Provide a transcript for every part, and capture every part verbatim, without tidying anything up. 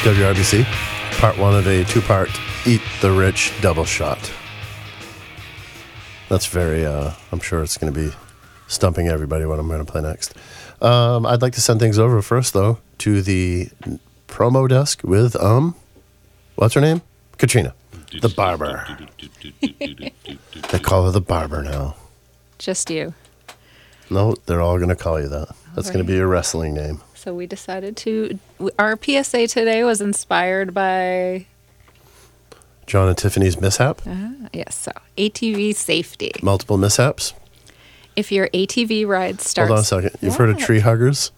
W R B C, part one of a two-part Eat the Rich double shot. That's very, uh, I'm sure it's going to be stumping everybody what I'm going to play next. Um, I'd like to send things over first, though, to the promo desk with, um, what's her name? Katrina, the barber. They call her the barber now. Just you. No, they're all going to call you that. That's right. going to be your wrestling name. So we decided to, our P S A today was inspired by... John and Tiffany's mishap? Uh, yes, so A T V safety. Multiple mishaps? If your A T V ride starts... Hold on a second. You've What? heard of tree huggers?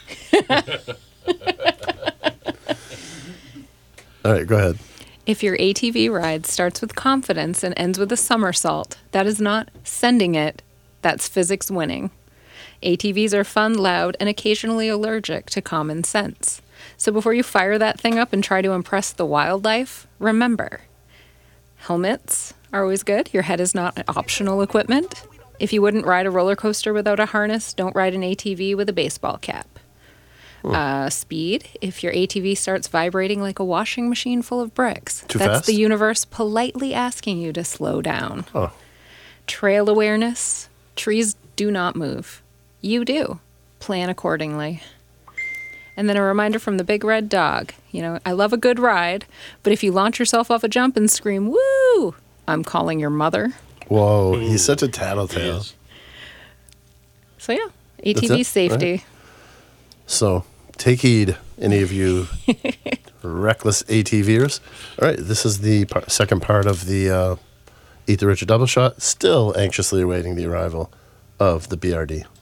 All right, go ahead. If your A T V ride starts with confidence and ends with a somersault, that is not sending it, that's physics winning. A T Vs are fun, loud, and occasionally allergic to common sense. So before you fire that thing up and try to impress the wildlife, remember, helmets are always good. Your head is not optional equipment. If you wouldn't ride a roller coaster without a harness, don't ride an A T V with a baseball cap. Hmm. Uh, speed, if your A T V starts vibrating like a washing machine full of bricks, Too that's fast? the universe politely asking you to slow down. Oh, Trail awareness, trees do not move. You do. Plan accordingly. And then a reminder from the big red dog. You know, I love a good ride, but if you launch yourself off a jump and scream, woo, I'm calling your mother. whoa, he's such a tattletale. Yes. So yeah, A T That's V it? safety. Right. So take heed, any of you reckless ATVers. All right, this is the par- second part of the uh, Eat the Rich double shot. Still anxiously awaiting the arrival of the B R D.